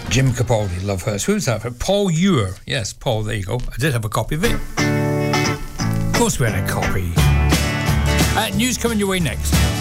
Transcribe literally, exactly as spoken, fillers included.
Jim Capaldi, Love Hurts. Who's that for? Paul Ewer. Yes, Paul, there you go. I did have a copy of it. Of course we had a copy. Uh, news coming your way next.